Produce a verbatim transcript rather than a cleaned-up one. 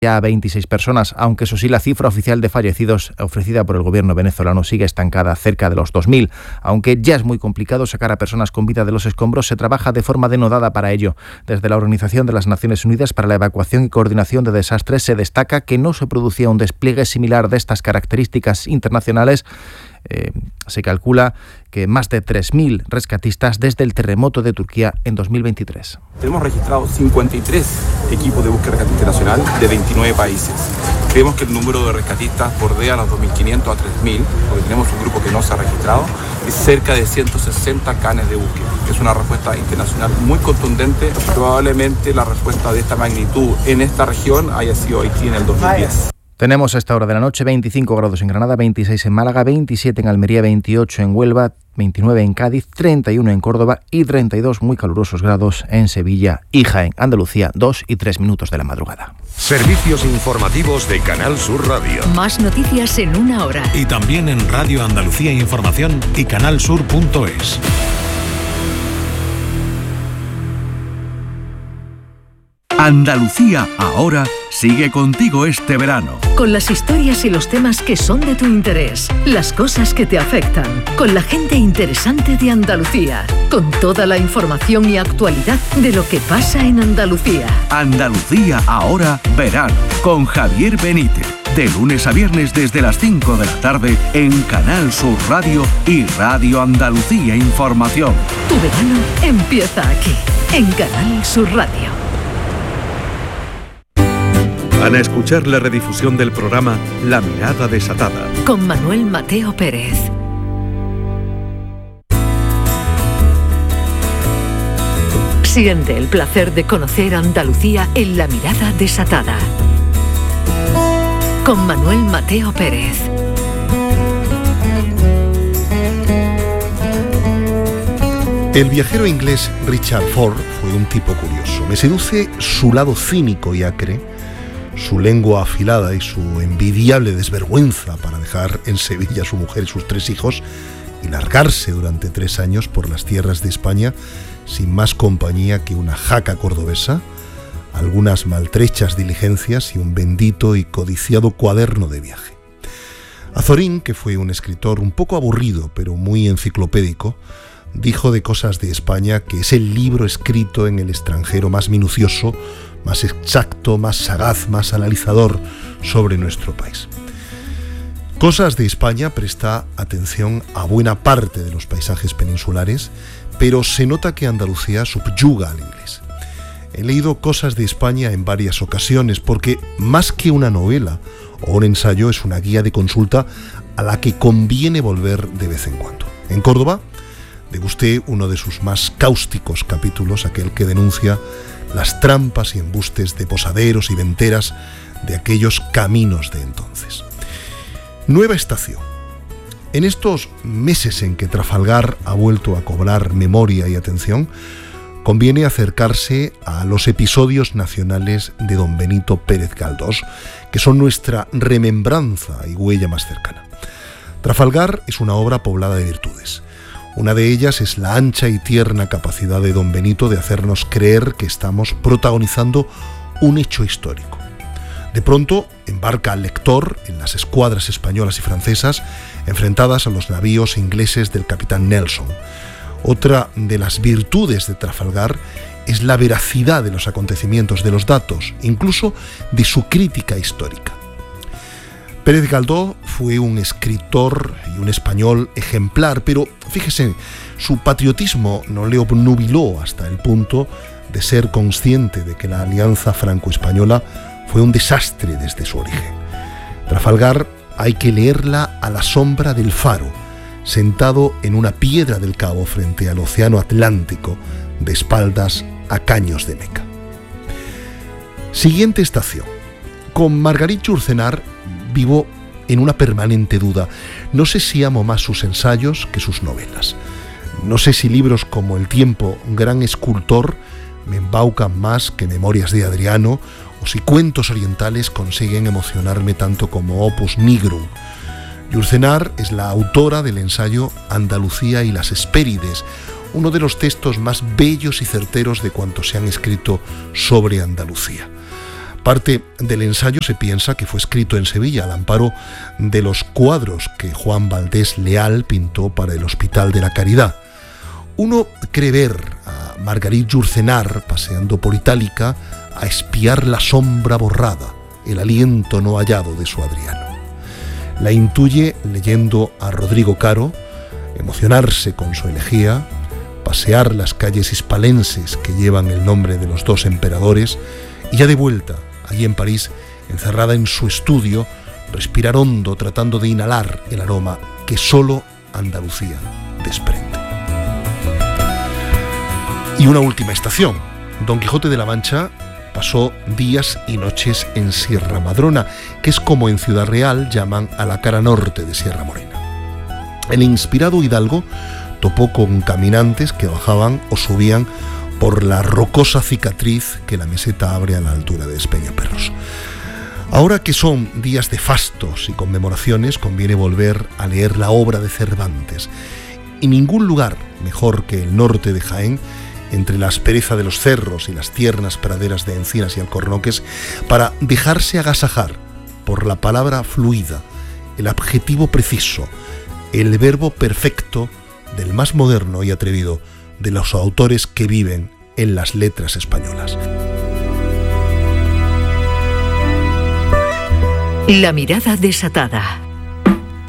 ya a veintiséis personas, aunque eso sí, la cifra oficial de fallecidos ofrecida por el gobierno venezolano sigue estancada cerca de los dos mil. Aunque ya es muy complicado sacar a personas con vida de los escombros, se trabaja de forma denodada para ello. Desde la Organización de las Naciones Unidas para la Evacuación y Coordinación de Desastres se destaca que no se producía un despliegue similar de estas características internacionales. Eh, se calcula que más de tres mil rescatistas desde el terremoto de Turquía en dos mil veintitrés. Tenemos registrados cincuenta y tres equipos de búsqueda rescate internacional de veintinueve países. Creemos que el número de rescatistas bordea a los dos mil quinientos a tres mil, porque tenemos un grupo que no se ha registrado, y cerca de ciento sesenta canes de búsqueda. Es una respuesta internacional muy contundente. Probablemente la respuesta de esta magnitud en esta región haya sido Haití en el dos mil diez. Tenemos a esta hora de la noche veinticinco grados en Granada, veintiséis en Málaga, veintisiete en Almería, veintiocho en Huelva, veintinueve en Cádiz, treinta y uno en Córdoba y treinta y dos muy calurosos grados en Sevilla y Jaén. Andalucía, dos y tres minutos de la madrugada. Servicios informativos de Canal Sur Radio. Más noticias en una hora. Y también en Radio Andalucía Información y canalsur punto es. Andalucía ahora sigue contigo este verano. Con las historias y los temas que son de tu interés, las cosas que te afectan, con la gente interesante de Andalucía, con toda la información y actualidad de lo que pasa en Andalucía. Andalucía ahora verano, con Javier Benítez. De lunes a viernes desde las cinco de la tarde en Canal Sur Radio y Radio Andalucía Información. Tu verano empieza aquí, en Canal Sur Radio. Van a escuchar la redifusión del programa La Mirada Desatada. Con Manuel Mateo Pérez. Siente el placer de conocer Andalucía en La Mirada Desatada. Con Manuel Mateo Pérez. El viajero inglés Richard Ford fue un tipo curioso. Me seduce su lado cínico y acre, su lengua afilada y su envidiable desvergüenza para dejar en Sevilla a su mujer y sus tres hijos y largarse durante tres años por las tierras de España sin más compañía que una jaca cordobesa, algunas maltrechas diligencias y un bendito y codiciado cuaderno de viaje. Azorín, que fue un escritor un poco aburrido pero muy enciclopédico, dijo de Cosas de España que es el libro escrito en el extranjero más minucioso, más exacto, más sagaz, más analizador sobre nuestro país. Cosas de España presta atención a buena parte de los paisajes peninsulares, pero se nota que Andalucía subyuga al inglés. He leído Cosas de España en varias ocasiones porque, más que una novela o un ensayo, es una guía de consulta a la que conviene volver de vez en cuando. En Córdoba, degusté uno de sus más cáusticos capítulos, aquel que denuncia las trampas y embustes de posaderos y venteras de aquellos caminos de entonces. Nueva estación. En estos meses en que Trafalgar ha vuelto a cobrar memoria y atención, conviene acercarse a los episodios nacionales de don Benito Pérez Galdós, que son nuestra remembranza y huella más cercana. Trafalgar es una obra poblada de virtudes. Una de ellas es la ancha y tierna capacidad de don Benito de hacernos creer que estamos protagonizando un hecho histórico. De pronto embarca al lector en las escuadras españolas y francesas enfrentadas a los navíos ingleses del capitán Nelson. Otra de las virtudes de Trafalgar es la veracidad de los acontecimientos, de los datos, incluso de su crítica histórica. Pérez Galdós fue un escritor y un español ejemplar, pero fíjese, su patriotismo no le obnubiló hasta el punto de ser consciente de que la alianza franco-española fue un desastre desde su origen. Trafalgar hay que leerla a la sombra del faro, sentado en una piedra del Cabo frente al océano Atlántico, de espaldas a Caños de Meca. Siguiente estación. Con Margarit Yourcenar vivo en una permanente duda. No sé si amo más sus ensayos que sus novelas. No sé si libros como El tiempo, un gran escultor, me embaucan más que Memorias de Adriano, o si Cuentos orientales consiguen emocionarme tanto como Opus Nigrum. Yourcenar es la autora del ensayo Andalucía y las Hespérides, uno de los textos más bellos y certeros de cuantos se han escrito sobre Andalucía. Parte del ensayo se piensa que fue escrito en Sevilla al amparo de los cuadros que Juan Valdés Leal pintó para el Hospital de la Caridad. Uno cree ver a Margarit Yourcenar paseando por Itálica a espiar la sombra borrada, el aliento no hallado de su Adriano. La intuye leyendo a Rodrigo Caro, emocionarse con su elegía, pasear las calles hispalenses que llevan el nombre de los dos emperadores y ya de vuelta, allí en París, encerrada en su estudio, respirar hondo tratando de inhalar el aroma que solo Andalucía desprende. Y una última estación. Don Quijote de la Mancha pasó días y noches en Sierra Madrona, que es como en Ciudad Real llaman a la cara norte de Sierra Morena. El inspirado hidalgo topó con caminantes que bajaban o subían por la rocosa cicatriz que la meseta abre a la altura de Espeñaperros. Ahora que son días de fastos y conmemoraciones, conviene volver a leer la obra de Cervantes. Y ningún lugar mejor que el norte de Jaén, entre la aspereza de los cerros y las tiernas praderas de encinas y alcornoques, para dejarse agasajar por la palabra fluida, el adjetivo preciso, el verbo perfecto del más moderno y atrevido de los autores que viven en las letras españolas. La mirada desatada.